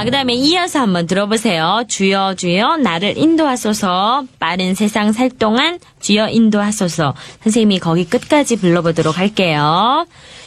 그 다음에 이어서 한번 들어보세요. 주여 주여 나를 인도하소서. 빠른 세상 살 동안 주여 인도하소서. 선생님이 거기 끝까지 불러보도록 할게요.